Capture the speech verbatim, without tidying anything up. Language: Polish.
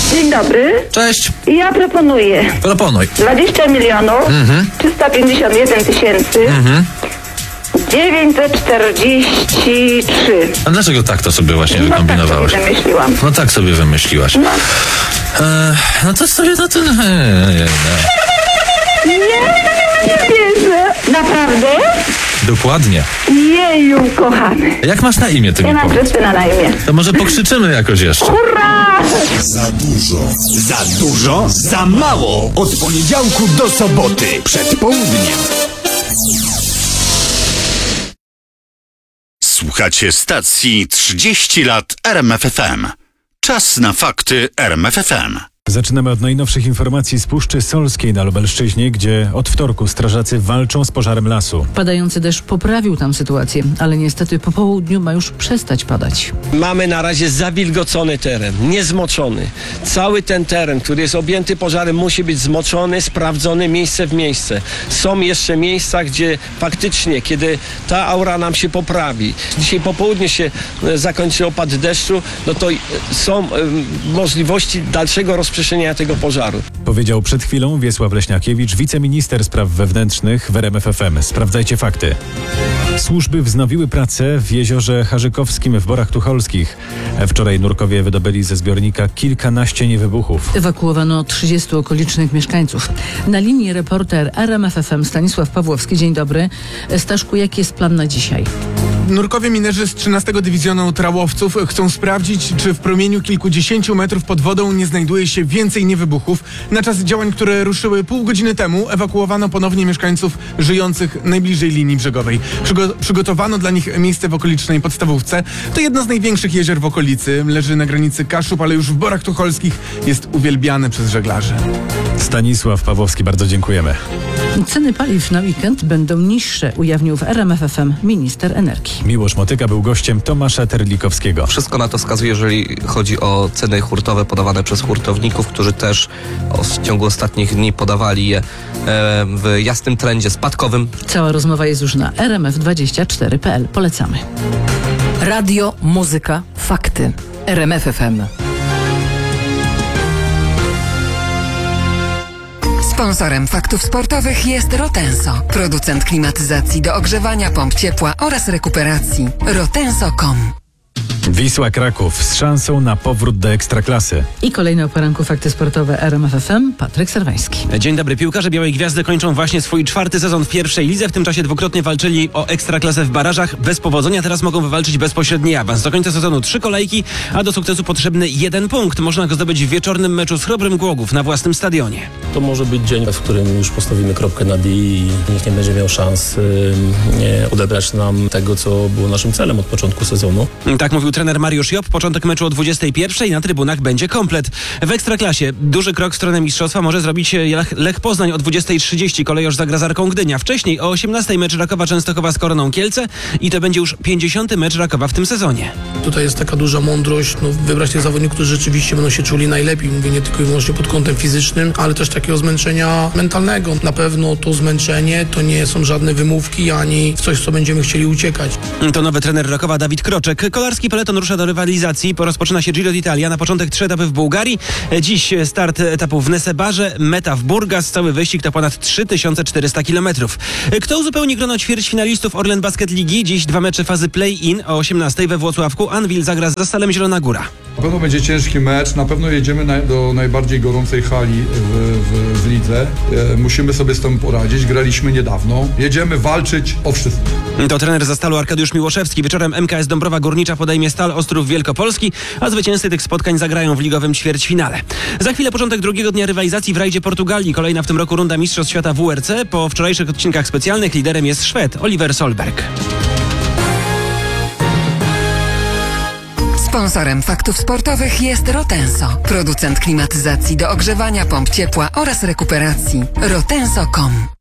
Dzień dobry. Cześć. Ja proponuję Proponuj. dwadzieścia milionów Mhm. trzysta pięćdziesiąt jeden tysięcy Mhm. dziewięćset czterdzieści trzy. A dlaczego tak to sobie właśnie No tak wykombinowałaś? sobie wymyśliłam. No tak sobie wymyśliłaś. No. E, no to sobie na to... Nie, nie, nie. Nie, nie wierzę. Naprawdę? Dokładnie. Jeju, kochany. Jak masz na imię, ty Ja mi mam powiedz? Krystyna na imię. To może pokrzyczymy jakoś jeszcze. Hurra! Za dużo. Za dużo? Za mało. Od poniedziałku do soboty. Przed południem. Słuchacie stacji trzydzieści lat R M F F M. Czas na fakty R M F F M. Zaczynamy od najnowszych informacji z Puszczy Solskiej na Lubelszczyźnie, gdzie od wtorku strażacy walczą z pożarem lasu. Padający deszcz poprawił tam sytuację, ale niestety po południu ma już przestać padać. Mamy na razie zawilgocony teren, niezmoczony. Cały ten teren, który jest objęty pożarem, musi być zmoczony, sprawdzony miejsce w miejsce. Są jeszcze miejsca, gdzie faktycznie, kiedy ta aura nam się poprawi, dzisiaj po południu się e, zakończy opad deszczu, no to e, są e, możliwości dalszego rozprzestrzeniania tego pożaru. Powiedział przed chwilą Wiesław Leśniakiewicz, wiceminister spraw wewnętrznych w R M F F M. Sprawdzajcie fakty. Służby wznowiły pracę w jeziorze Harzykowskim w Borach Tucholskich. Wczoraj nurkowie wydobyli ze zbiornika kilkanaście niewybuchów. Ewakuowano trzydziestu okolicznych mieszkańców. Na linii reporter R M F F M Stanisław Pawłowski. Dzień dobry. Staszku, jaki jest plan na dzisiaj? Nurkowie minerzy z trzynastego Dywizjonu Trałowców chcą sprawdzić, czy w promieniu kilkudziesięciu metrów pod wodą nie znajduje się więcej niewybuchów. Na czas działań, które ruszyły pół godziny temu, ewakuowano ponownie mieszkańców żyjących najbliżej linii brzegowej. Przygo- przygotowano dla nich miejsce w okolicznej podstawówce. To jedno z największych jezior w okolicy. Leży na granicy Kaszub, ale już w Borach Tucholskich jest uwielbiane przez żeglarzy. Stanisław Pawłowski, bardzo dziękujemy. Ceny paliw na weekend będą niższe, ujawnił w R M F F M minister energii. Miłosz Motyka był gościem Tomasza Terlikowskiego. Wszystko na to wskazuje, jeżeli chodzi o ceny hurtowe podawane przez hurtowników, którzy też w ciągu ostatnich dni podawali je w jasnym trendzie spadkowym. Cała rozmowa jest już na r m f dwadzieścia cztery kropka p l. Polecamy. Radio, muzyka, fakty. R M F F M. Sponsorem faktów sportowych jest Rotenso, producent klimatyzacji do ogrzewania pomp ciepła oraz rekuperacji. rotenso kropka com. Wisła Kraków z szansą na powrót do Ekstraklasy. I kolejne o poranku fakty sportowe R M F F M. Patryk Serwański. Dzień dobry. Piłkarze Białej Gwiazdy kończą właśnie swój czwarty sezon w pierwszej lidze. W tym czasie dwukrotnie walczyli o Ekstraklasę w barażach. Bez powodzenia teraz mogą wywalczyć bezpośredni awans. Do końca sezonu trzy kolejki, a do sukcesu potrzebny jeden punkt. Można go zdobyć w wieczornym meczu z Chrobrym Głogów na własnym stadionie. To może być dzień, w którym już postawimy kropkę nad i i nikt nie będzie miał szans yy, odebrać nam tego, co było naszym celem od początku sezonu. Tak mówił trener Mariusz Job. Początek meczu o dwudziestej pierwszej. Na trybunach będzie komplet. W Ekstraklasie duży krok w stronę mistrzostwa może zrobić Lech, Lech Poznań o dwudziestej trzydzieści. Kolejorz zagra z Arką Gdynia. Wcześniej o osiemnastej mecz Rakowa Częstochowa z Koroną Kielce i to będzie już pięćdziesiąty mecz Rakowa w tym sezonie. Tutaj jest taka duża mądrość, no, wybrać tych zawodników, którzy rzeczywiście będą się czuli najlepiej. Mówię nie tylko i wyłącznie pod kątem fizycznym, ale też takiego zmęczenia mentalnego. Na pewno to zmęczenie to nie są żadne wymówki, ani coś, co będziemy chcieli uciekać. To nowy trener Rakowa Dawid Kroczek. Kolarski peleton rusza do rywalizacji. Rozpoczyna się Giro d'Italia. Na początek trzy etapy w Bułgarii. Dziś start etapu w Nesebarze, meta w Burgas. Cały wyścig to ponad trzy tysiące czterysta kilometrów. Kto uzupełni grono ćwierćfinalistów Orlen Basket Ligi? Dziś dwa mecze fazy play-in o osiemnastej we Włocławku. Anwil zagra z Zastalem Zielona Góra. Na pewno będzie ciężki mecz, na pewno jedziemy na, do najbardziej gorącej hali w, w, w lidze. E, musimy sobie z tym poradzić, graliśmy niedawno. Jedziemy walczyć o wszystko. To trener Zastalu Arkadiusz Miłoszewski. Wieczorem M K S Dąbrowa Górnicza podejmie Stal Ostrów Wielkopolski, a zwycięzcy tych spotkań zagrają w ligowym ćwierćfinale. Za chwilę początek drugiego dnia rywalizacji w rajdzie Portugalii. Kolejna w tym roku runda Mistrzostw Świata W R C. Po wczorajszych odcinkach specjalnych liderem jest Szwed Oliver Solberg. Sponsorem faktów sportowych jest Rotenso, producent klimatyzacji do ogrzewania pomp ciepła oraz rekuperacji. rotenso kropka com.